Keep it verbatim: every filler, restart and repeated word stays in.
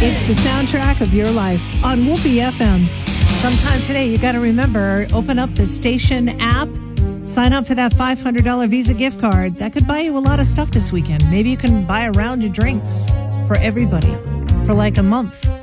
It's the soundtrack of your life on Whoopi F M. Sometime today, you got to remember, open up the station app, sign up for that five hundred dollars Visa gift card. That could buy you a lot of stuff this weekend. Maybe you can buy a round of drinks for everybody for like a month.